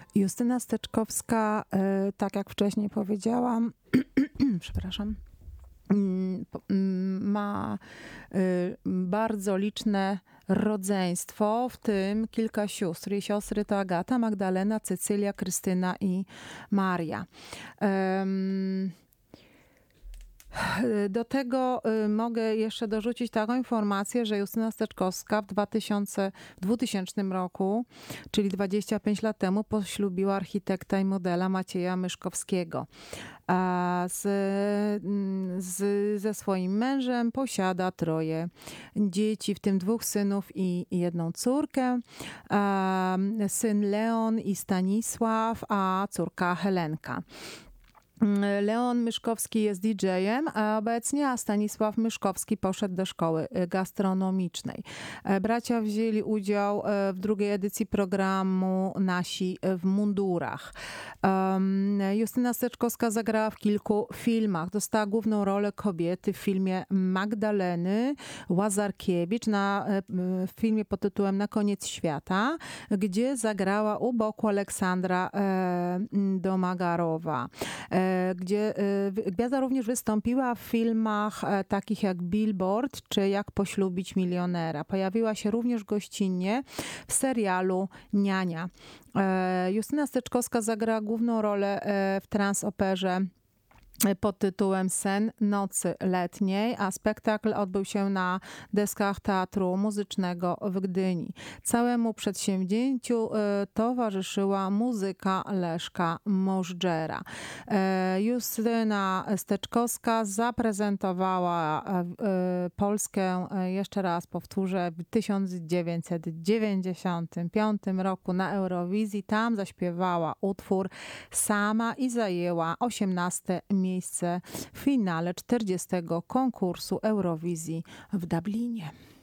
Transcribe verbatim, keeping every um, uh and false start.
Justyna Steczkowska, y, tak jak wcześniej powiedziałam, przepraszam, mm, po- mm, ma y, bardzo liczne rodzeństwo, w tym kilka sióstr. Jej siostry to Agata, Magdalena, Cecylia, Krystyna i Maria. Em, Do tego y, mogę jeszcze dorzucić taką informację, że Justyna Steczkowska w dwa tysiące, w dwutysięcznym roku, czyli dwadzieścia pięć lat temu, poślubiła architekta i modela Macieja Myszkowskiego. A z, mm, z, ze swoim mężem posiada troje dzieci, w tym dwóch synów i, i jedną córkę. A, syn Leon i Stanisław, a córka Helenka. Leon Myszkowski jest D J-em a obecnie, a Stanisław Myszkowski poszedł do szkoły gastronomicznej. Bracia wzięli udział w drugiej edycji programu Nasi w mundurach. Justyna Steczkowska zagrała w kilku filmach. Dostała główną rolę kobiety w filmie Magdaleny Łazarkiewicz, na, w filmie pod tytułem Na koniec świata, gdzie zagrała u boku Aleksandra Domagarowa. Gdzie gwiazda również wystąpiła w filmach takich jak Billboard czy Jak poślubić milionera. Pojawiła się również gościnnie w serialu Niania. Justyna Steczkowska zagrała główną rolę w transoperze pod tytułem Sen nocy letniej, a spektakl odbył się na deskach Teatru Muzycznego w Gdyni. Całemu przedsięwzięciu towarzyszyła muzyka Leszka Możdżera. Justyna Steczkowska zaprezentowała Polskę, jeszcze raz powtórzę, w tysiąc dziewięćset dziewięćdziesiątym piątym roku na Eurowizji. Tam zaśpiewała utwór sama i zajęła osiemnaste miejsce miejsce w finale czterdziestego konkursu Eurowizji w Dublinie.